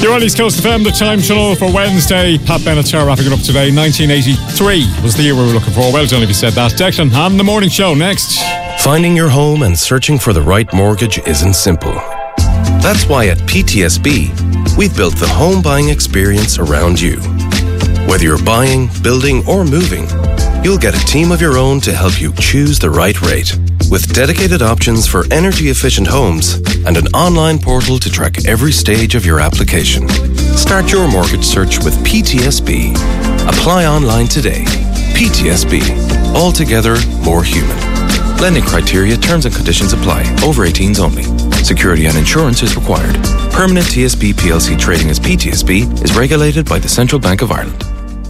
You're on East Coast FM, the time tunnel for Wednesday. Pat Bennett here wrapping it up today. 1983 was the year we were looking for. Well done if you said that. Declan, on the morning show next. Finding your home and searching for the right mortgage isn't simple. That's why at PTSB, we've built the home buying experience around you. Whether you're buying, building, or moving, you'll get a team of your own to help you choose the right rate. With dedicated options for energy-efficient homes and an online portal to track every stage of your application. Start your mortgage search with PTSB. Apply online today. PTSB. Altogether more human. Lending criteria, terms and conditions apply. Over 18s only. Security and insurance is required. Permanent TSB PLC trading as PTSB is regulated by the Central Bank of Ireland.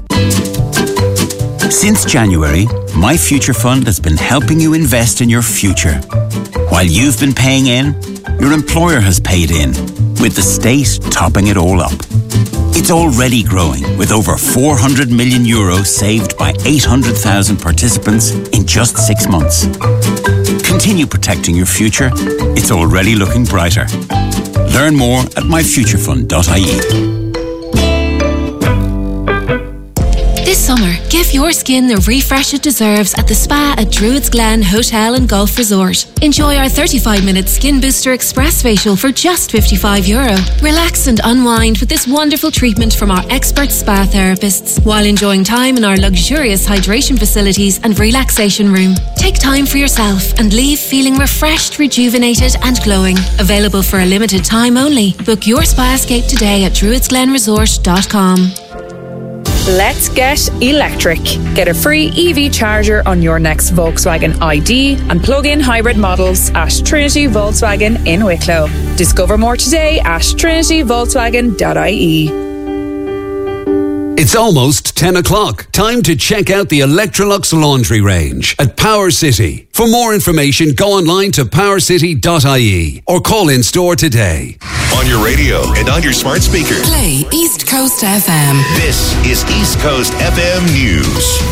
Since January, My Future Fund has been helping you invest in your future. While you've been paying in, your employer has paid in, with the state topping it all up. It's already growing, with over €400 million saved by 800,000 participants in just 6 months. Continue protecting your future. It's already looking brighter. Learn more at myfuturefund.ie. This summer, give your skin the refresh it deserves at the spa at Druids Glen Hotel and Golf Resort. Enjoy our 35-minute Skin Booster Express facial for just €55. Relax and unwind with this wonderful treatment from our expert spa therapists while enjoying time in our luxurious hydration facilities and relaxation room. Take time for yourself and leave feeling refreshed, rejuvenated and glowing. Available for a limited time only. Book your spa escape today at druidsglenresort.com. Let's get electric. Get a free EV charger on your next Volkswagen ID and plug-in hybrid models at Trinity Volkswagen in Wicklow. Discover more today at trinityvolkswagen.ie. It's almost 10 o'clock. Time to check out the Electrolux laundry range at Power City. For more information, go online to powercity.ie or call in store today. On your radio and on your smart speaker. Play East Coast FM. This is East Coast FM News.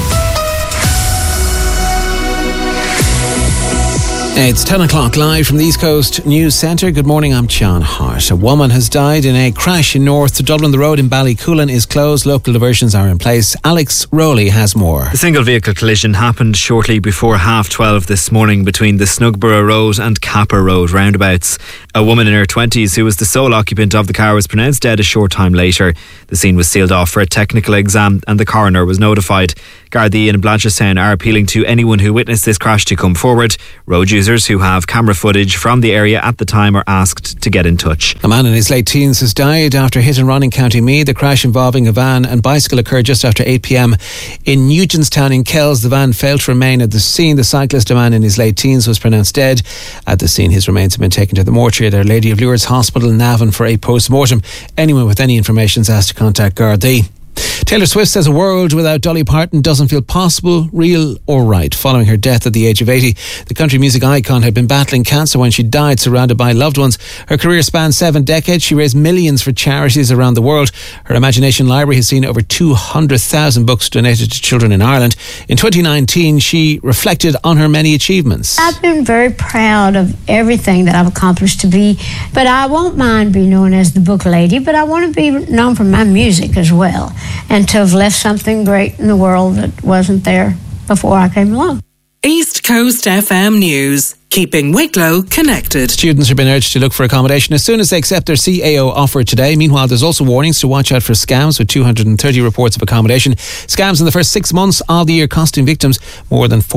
It's 10 o'clock live from the East Coast News Centre. Good morning, I'm John Hart. A woman has died in a crash in North Dublin. The road in Ballycoolan is closed. Local diversions are in place. Alex Rowley has more. The single vehicle collision happened shortly before 12:30 this morning between the Snugborough Road and Capper Road roundabouts. A woman in her 20s who was the sole occupant of the car was pronounced dead a short time later. The scene was sealed off for a technical exam and the coroner was notified. Gardaí in Blanchardstown are appealing to anyone who witnessed this crash to come forward. Road users who have camera footage from the area at the time are asked to get in touch. A man in his late teens has died after hit and run in County Meath. The crash involving a van and bicycle occurred just after 8 p.m. in Nugentstown in Kells. The van failed to remain at the scene. The cyclist, a man in his late teens, was pronounced dead. At the scene, his remains have been taken to the mortuary at Our Lady of Lourdes Hospital in Navan for a post-mortem. Anyone with any information is asked to contact Gardaí. Taylor Swift says a world without Dolly Parton doesn't feel possible, real or right. Following her death at the age of 80, the country music icon had been battling cancer when she died, surrounded by loved ones. Her career spanned 7 decades. She raised millions for charities around the world. Her Imagination Library has seen over 200,000 books donated to children in Ireland. In 2019, she reflected on her many achievements. I've been very proud of everything that I've accomplished to be, but I won't mind being known as the book lady, but I want to be known for my music as well, and to have left something great in the world that wasn't there before I came along. East Coast FM News, keeping Wicklow connected. Students have been urged to look for accommodation as soon as they accept their CAO offer today. Meanwhile, there's also warnings to watch out for scams, with 230 reports of accommodation. Scams in the first 6 months of the year costing victims more than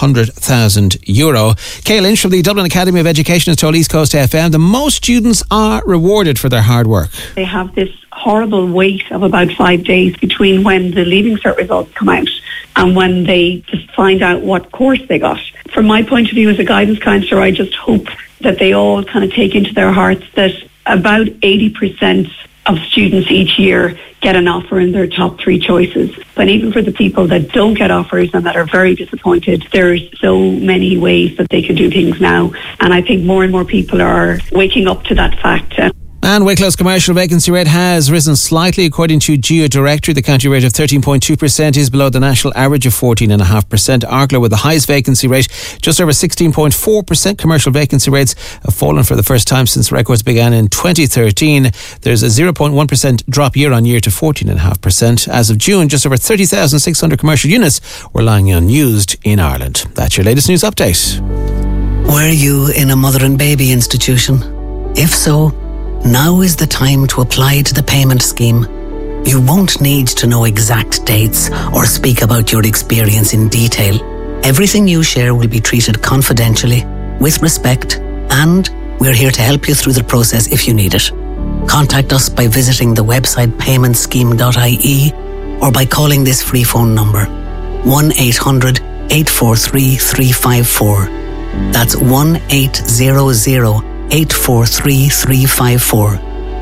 €400,000. Kay Lynch from the Dublin Academy of Education has told East Coast FM that most students are rewarded for their hard work. They have this horrible wait of about 5 days between when the Leaving Cert results come out and when they just find out what course they got. From my point of view as a guidance counsellor, I just hope that they all kind of take into their hearts that about 80% of students each year get an offer in their top 3 choices. But even for the people that don't get offers and that are very disappointed, there's so many ways that they can do things now. And I think more and more people are waking up to that fact. And Wicklow's commercial vacancy rate has risen slightly. According to Geo Directory, the county rate of 13.2% is below the national average of 14.5%. Arklow with the highest vacancy rate, just over 16.4%. Commercial vacancy rates have fallen for the first time since records began in 2013. There's a 0.1% drop year on year to 14.5%. As of June, just over 30,600 commercial units were lying unused in Ireland. That's your latest news update. Were you in a mother and baby institution? If so, now is the time to apply to the payment scheme. You won't need to know exact dates or speak about your experience in detail. Everything you share will be treated confidentially, with respect, and we're here to help you through the process if you need it. Contact us by visiting the website paymentscheme.ie or by calling this free phone number 1-800-843-354. That's 1-800-843-354.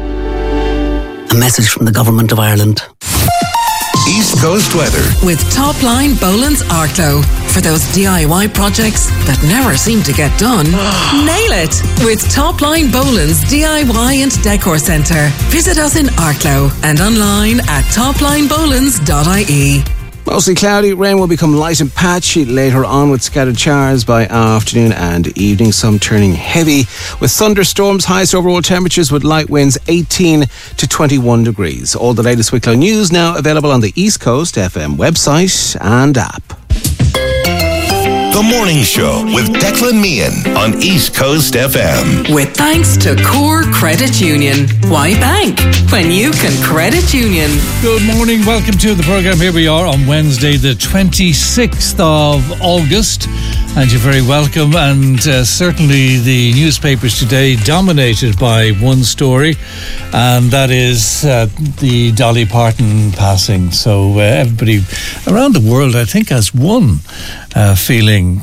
A message from the Government of Ireland. East Coast weather. With Topline Boland's Arklow. For those DIY projects that never seem to get done, nail it with Topline Boland's DIY and Decor Centre. Visit us in Arklow and online at toplinebolands.ie. Mostly cloudy, rain will become light and patchy later on with scattered showers by afternoon and evening, some turning heavy with thunderstorms. Highest overall temperatures with light winds 18 to 21 degrees. All the latest Wicklow news now available on the East Coast FM website and app. The Morning Show with Declan Meehan on East Coast FM. With thanks to Core Credit Union. Why bank when you can credit union? Good morning. Welcome to the programme. Here we are on Wednesday, the 26th of August. And you're very welcome. And certainly the newspapers today dominated by one story, and that is the Dolly Parton passing. So everybody around the world, I think, has one feeling,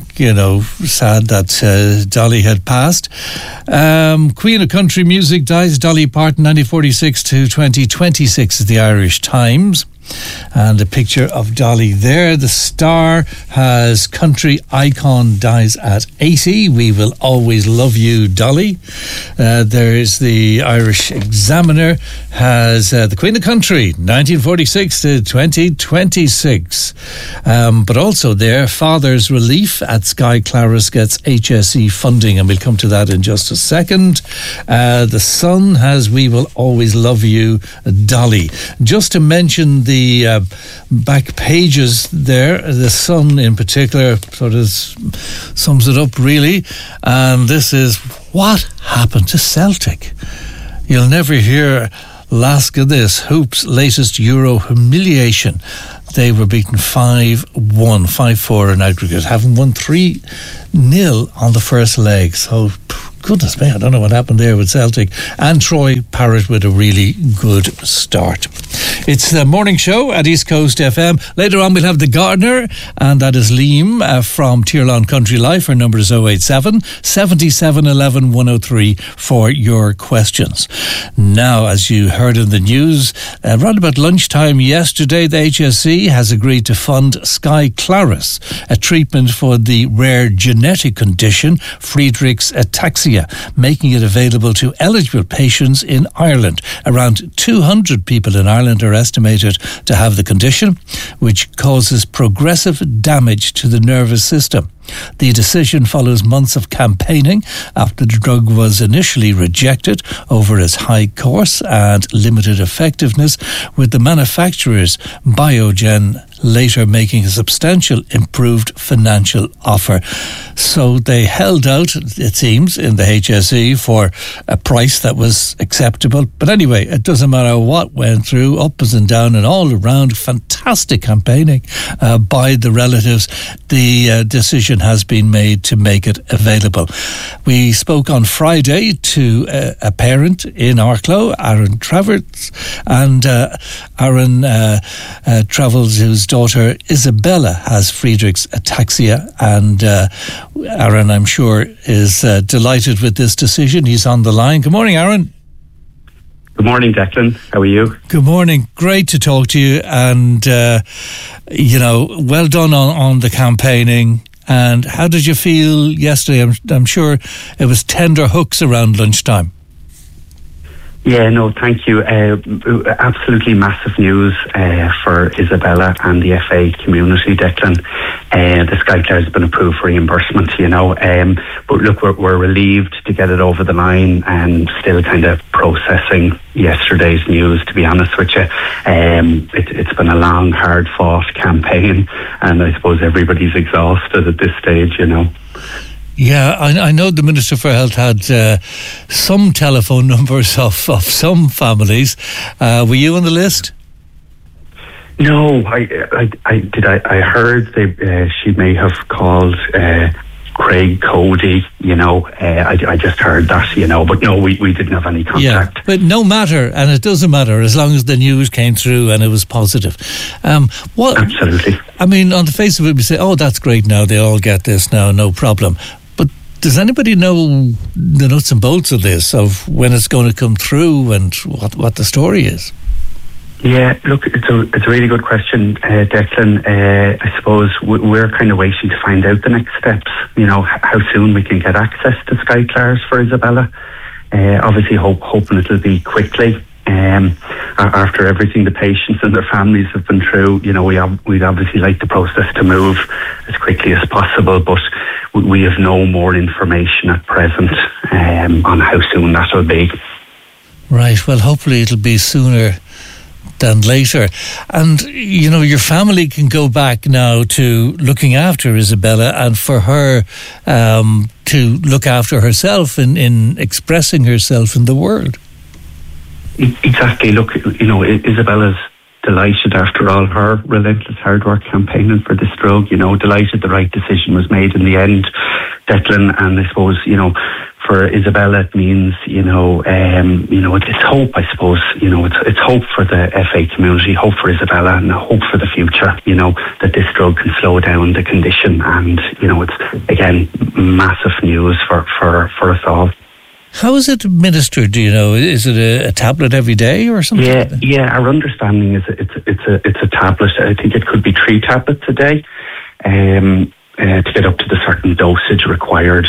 sad that Dolly had passed. Queen of country music dies. Dolly Parton, 1946 to 2026 is the Irish Times. And a picture of Dolly there. The Star has country icon dies at 80. We will always love you, Dolly. There's the Irish Examiner has the Queen of Country, 1946 to 2026. But also there, Father's Relief at Sky Claris gets HSE funding, and we'll come to that in just a second. The Sun has We Will Always Love You, Dolly. Just to mention the back pages there, the Sun in particular sort of sums it up really, and this is what happened to Celtic. You'll never hear Lask of this. Hoops' latest Euro humiliation. They were beaten 5-1, 5-4 in aggregate, having won 3-0 on the first leg. So goodness me, I don't know what happened there with Celtic. And Troy Parrott with a really good start. It's the morning show at East Coast FM. Later on we'll have the gardener, and that is Liam from Tirlawn Country Life. Her number is 087 77 11 103 for your questions. Now, as you heard in the news, around about lunchtime yesterday, the HSE has agreed to fund Sky Claris, a treatment for the rare genetic condition Friedreich's ataxia, making it available to eligible patients in Ireland. Around 200 people in Ireland are estimated to have the condition, which causes progressive damage to the nervous system. The decision follows months of campaigning after the drug was initially rejected over its high cost and limited effectiveness, with the manufacturers Biogen later making a substantial improved financial offer. So they held out, it seems, in the HSE for a price that was acceptable. But anyway, it doesn't matter what went through, up and down and all around, fantastic campaigning by the relatives. The decision has been made to make it available. We spoke on Friday to a parent in Arklow, Aaron Travers, and Aaron Travers, whose daughter Isabella has Friedreich's ataxia, and Aaron, I'm sure, is delighted with this decision. He's on the line. Good morning, Aaron. Good morning, Declan. How are you? Good morning. Great to talk to you, and well done on the campaigning. And how did you feel yesterday? I'm sure it was tender hooks around lunchtime. Yeah, no, thank you. Absolutely massive news for Isabella and the FA community, Declan. The Skyclar has been approved for reimbursement, but look, we're relieved to get it over the line and still kind of processing yesterday's news, to be honest with you. It's been a long, hard-fought campaign, and I suppose everybody's exhausted at this stage, Yeah, I know the Minister for Health had some telephone numbers of some families. Were you on the list? No, I heard she may have called Craig Cody, I just heard that, but no, we didn't have any contact. Yeah, but no matter, and it doesn't matter, as long as the news came through and it was positive. Absolutely. I mean, on the face of it, we say, oh, that's great now, they all get this now, no problem. But does anybody know the nuts and bolts of this, of when it's going to come through and what the story is? Yeah, look, it's a really good question, Declan. I suppose we're kind of waiting to find out the next steps, how soon we can get access to Skyclars for Isabella. Obviously hoping it'll be quickly. After everything the patients and their families have been through, we'd obviously like the process to move as quickly as possible, but we have no more information at present on how soon that will be. Right, well, hopefully it'll be sooner than later. And, your family can go back now to looking after Isabella and for her to look after herself in expressing herself in the world. Exactly. Look, Isabella's delighted after all her relentless hard work campaigning for this drug, delighted the right decision was made in the end, Declan. And I suppose, for Isabella it means, it's hope, I suppose, it's hope for the FA community, hope for Isabella and hope for the future, that this drug can slow down the condition. And, it's, again, massive news for us all. How is it administered? Do you know? Is it a tablet every day or something? Yeah. Our understanding is it's a tablet. I think it could be 3 tablets a day, to get up to the certain dosage required.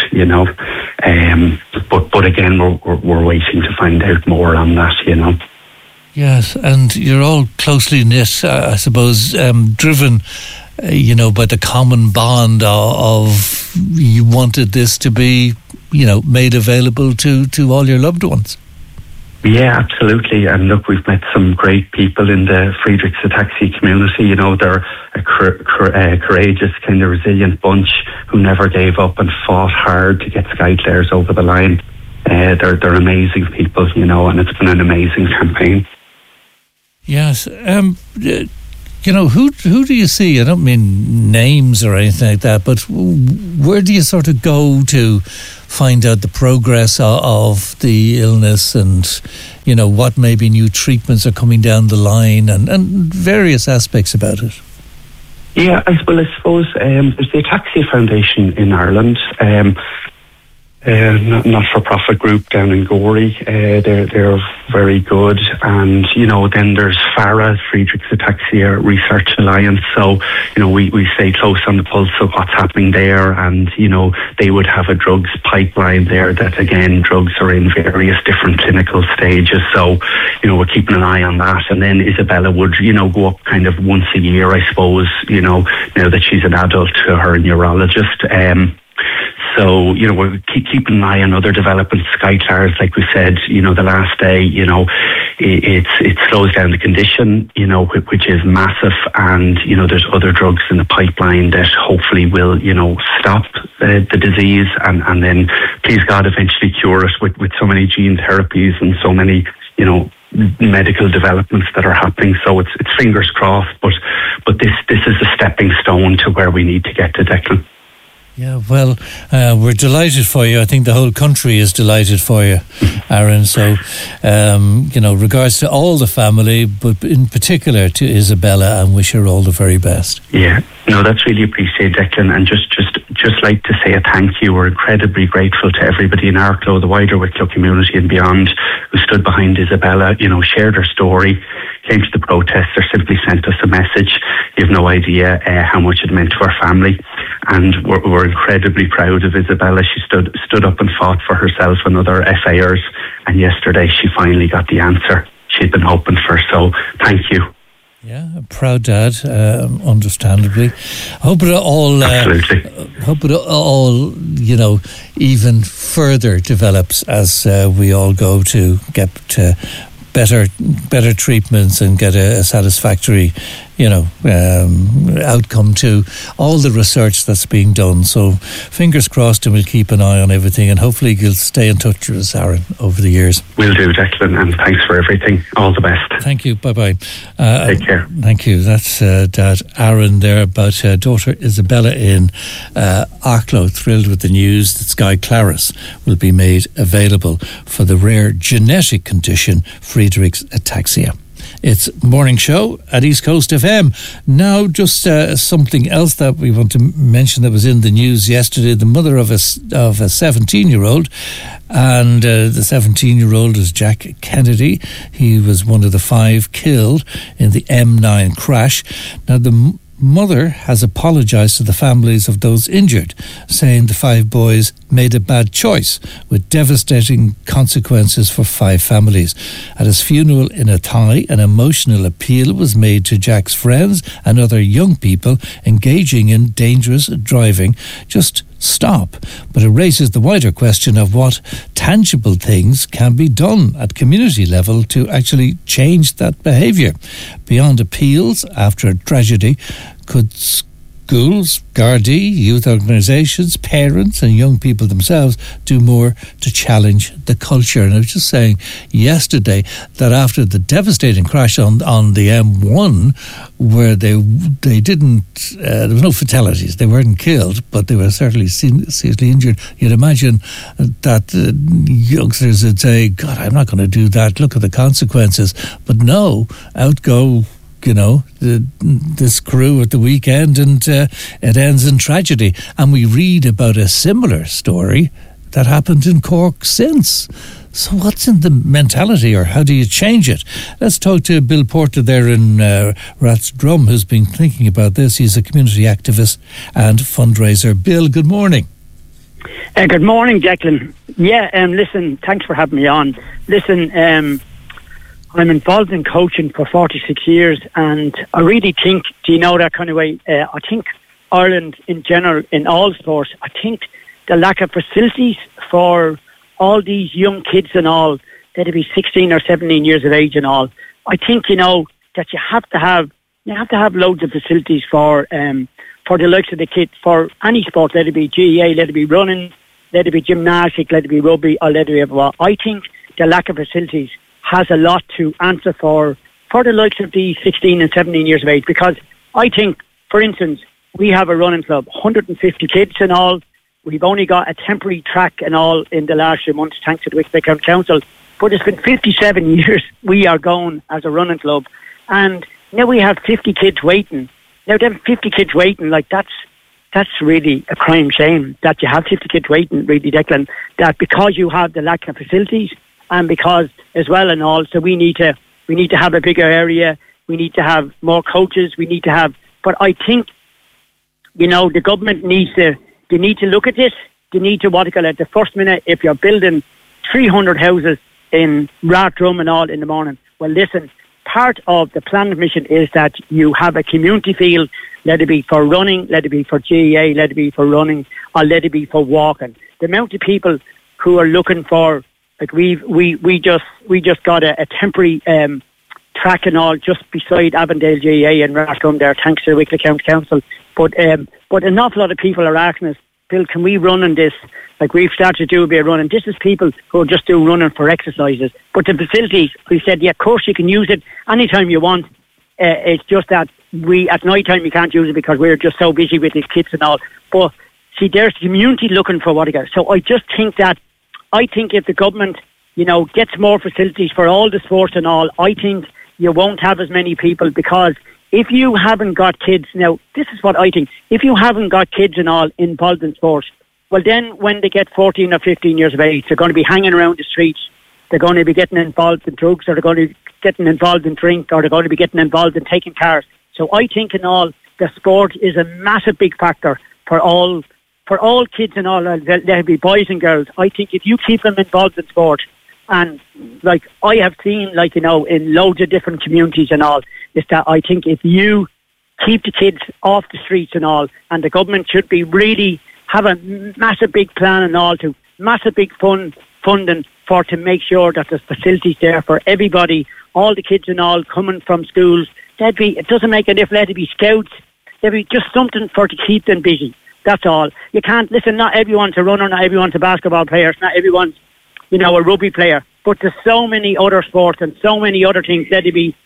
But again, we're waiting to find out more on that. Yes, and you're all closely knit, I suppose, driven, by the common bond of you wanted this to be, made available to all your loved ones. Yeah, absolutely. And look, we've met some great people in the Friedreich's ataxia community. They're a courageous, kind of resilient bunch who never gave up and fought hard to get Skyclars over the line. They're amazing people, and it's been an amazing campaign. Yes. Who do you see? I don't mean names or anything like that, but where do you sort of go to find out the progress of the illness and, what maybe new treatments are coming down the line and various aspects about it? Yeah, I suppose there's the Ataxia Foundation in Ireland, not-for-profit group down in Gorey. They're very good. And, then there's FARA, Friedreich's Ataxia Research Alliance. So, we stay close on the pulse of what's happening there. And, they would have a drugs pipeline there that, again, drugs are in various different clinical stages. So, we're keeping an eye on that. And then Isabella would, go up kind of once a year, I suppose, now that she's an adult, to her neurologist. So, we're keeping an eye on other developments. Skyclars, like we said, the last day, it slows down the condition, which is massive. And, there's other drugs in the pipeline that hopefully will, stop the disease and then, please God, eventually cure it with so many gene therapies and so many, medical developments that are happening. So it's fingers crossed, but this is a stepping stone to where we need to get to, Declan. Yeah, well, we're delighted for you. I think the whole country is delighted for you, Aaron. So, regards to all the family, but in particular to Isabella, and wish her all the very best. Yeah, no, that's really appreciated, Declan. And just like to say a thank you. We're incredibly grateful to everybody in Arklow, the wider Wicklow community and beyond, who stood behind Isabella, shared her story, came to the protest or simply sent us a message. You have no idea how much it meant to our family. And we're incredibly proud of Isabella. She stood up and fought for herself and other FAers. And yesterday she finally got the answer she'd been hoping for. So thank you. Yeah, a proud dad, understandably. Hope it all, even further develops as we all go to get better treatments and get a satisfactory, outcome to all the research that's being done. So fingers crossed, and we'll keep an eye on everything, and hopefully you'll stay in touch with us, Aaron, over the years. Will do, Declan, and thanks for everything. All the best. Thank you. Bye-bye. Take care. Thank you. That's Dad Aaron there about daughter Isabella in Arklow, thrilled with the news that Sky Claris will be made available for the rare genetic condition Friedreich's ataxia. It's Morning Show at East Coast FM. Now, just something else that we want to mention that was in the news yesterday. The mother of a 17-year-old, and the 17-year-old is Jack Kennedy. He was one of the 5 killed in the M9 crash. Now, the mother has apologised to the families of those injured, saying the 5 boys made a bad choice with devastating consequences for 5 families. At his funeral in Athy, an emotional appeal was made to Jack's friends and other young people engaging in dangerous driving. Just stop. But it raises the wider question of what tangible things can be done at community level to actually change that behaviour. Beyond appeals after a tragedy, could schools, Gardaí, youth organisations, parents and young people themselves do more to challenge the culture? And I was just saying yesterday that after the devastating crash on the M1, where they didn't, there was no fatalities, they weren't killed, but they were certainly seriously injured. You'd imagine that youngsters would say, God, I'm not going to do that, look at the consequences. But no, out go this crew at the weekend, and it ends in tragedy. And we read about a similar story that happened in Cork since. So what's in the mentality, or how do you change it? Let's talk to Bill Porter there in Rathsdrum, who's been thinking about this. He's a community activist and fundraiser. Bill, good morning. Good morning, Declan. Yeah, listen, thanks for having me on. Listen, I'm involved in coaching for 46 years, and I really think, do you know that kind of way, I think Ireland in general, in all sports, I think the lack of facilities for all these young kids and all, they'd be 16 or 17 years of age and all. I think, that you have to have loads of facilities for the likes of the kids, for any sport, let it be GAA, let it be running, let it be gymnastics, let it be rugby, or let it be everywhere. I think the lack of facilities has a lot to answer for the likes of these 16 and 17 years of age, because I think, for instance, we have a running club, 150 kids and all. We've only got a temporary track and all in the last few months, thanks to the Wicklow County Council. But it's been 57 years we are going as a running club, and now we have 50 kids waiting. Now, them 50 kids waiting, like that's really a crime shame that you have 50 kids waiting, really, Declan, that because you have the lack of facilities, and because as well and all, so we need to have a bigger area, we need to have more coaches, we need to have, but I think, the government they need to look at this, they need to, at the first minute, if you're building 300 houses in Rathrum and all in the morning, well listen, part of the planning mission is that you have a community field, let it be for running, let it be for GAA, let it be for running, or let it be for walking. The amount of people who are looking for, like we just got a temporary track and all just beside Avondale GAA and Rathrum there, thanks to the Wicklow County Council. But an awful lot of people are asking us, Bill, can we run in this? Like we've started to do a bit of running. This is people who just do running for exercises. But the facilities, we said, yeah, of course you can use it anytime you want. It's just that at night time you can't use it because we're just so busy with these kids and all. But see, there's the community looking for what it is. So I just think that, if the government, gets more facilities for all the sports and all, I think you won't have as many people, because if you haven't got kids, now this is what I think, if you haven't got kids and all involved in sports, well then when they get 14 or 15 years of age, they're going to be hanging around the streets they're going to be getting involved in drugs, or they're going to be getting involved in drink, or they're going to be getting involved in taking cars. So I think in all, the sport is a massive big factor for all kids and all. There'll be boys and girls. I think if you keep them involved in sport, and like I have seen, like, you know, in loads of different communities and all, is that I think if you keep the kids off the streets and all, and the government should be really have a massive big plan and all, to massive big funding for to make sure that there's facilities there for everybody, all the kids and all coming from schools. It doesn't make a difference. Let it be scouts. There'd be just something for to keep them busy. That's all. You can't listen. Not everyone's a runner. Not everyone's a basketball player. Not everyone's, you know, a rugby player. But there's so many other sports and so many other things. Let it be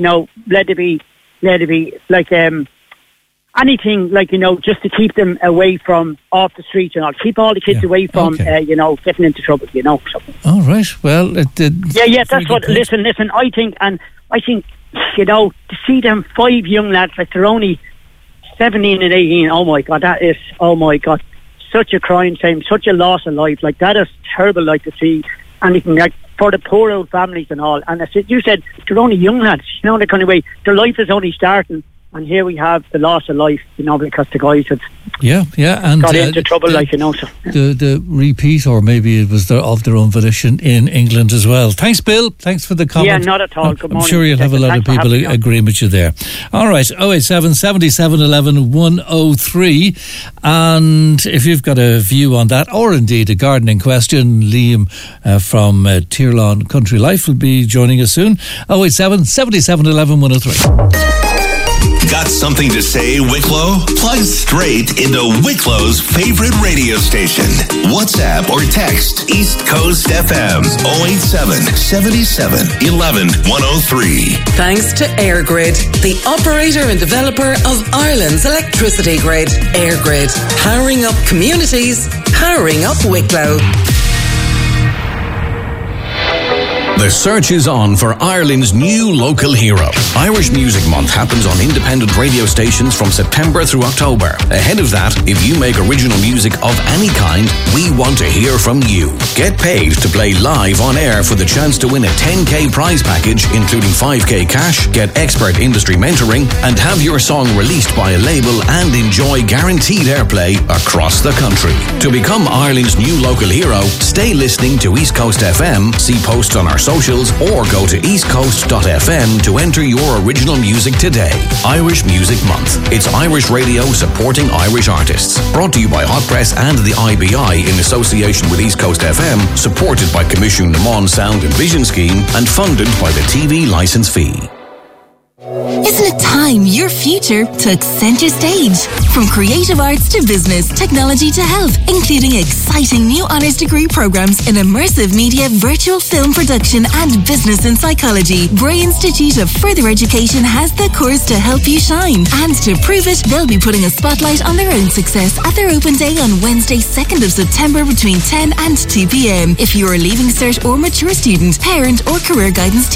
like anything, like, you know, just to keep them away from off the streets and all. Keep all the kids away from, you know, getting into trouble, you know. So. All right. Well, it did. Yeah, that's what, listen, I think, you know, to see them 5 young lads, like they're only 17 and 18, oh my God, such a crying shame, such a loss of life. Like, that is terrible, like, to see anything, like, for the poor old families and all. And you said, they're only young lads, you know, the kind of way, their life is only starting. And here we have the loss of life, you know, because the guys had and got into trouble, like, you know. So. The repeat, or maybe it was of their own volition in England as well. Thanks, Bill. Thanks for the comment. Yeah, not at all. Good morning. I'm sure you'll have a lot of people agreeing with you there. All right, 087 77 11 103. And if you've got a view on that, or indeed a gardening question, Liam from Tyrlawn Country Life will be joining us soon. 087 77 11 103. Got something to say, Wicklow? Plug straight into Wicklow's favorite radio station. WhatsApp or text East Coast FM 087 77 11 103. Thanks to EirGrid, the operator and developer of Ireland's electricity grid. EirGrid, powering up communities, powering up Wicklow. The search is on for Ireland's new local hero. Irish Music Month happens on independent radio stations from September through October. Ahead of that, if you make original music of any kind, we want to hear from you. Get paid to play live on air for the chance to win a 10k prize package, including 5k cash, get expert industry mentoring, and have your song released by a label and enjoy guaranteed airplay across the country. To become Ireland's new local hero, stay listening to East Coast FM, see posts on our socials, or go to eastcoast.fm to enter your original music today. Irish Music Month. It's Irish radio supporting Irish artists. Brought to you by Hot Press and the IBI in association with East Coast FM, supported by Commission Naman Sound and Vision Scheme, and funded by the TV licence fee. Isn't it time your future took centre stage? From creative arts to business, technology to health, including exciting new honours degree programmes in immersive media, virtual film production and business in psychology, Bray Institute of Further Education has the course to help you shine. And to prove it, they'll be putting a spotlight on their own success at their open day on Wednesday 2nd of September between 10 and 2 p.m. If you're a Leaving Cert or mature student, parent or career guidance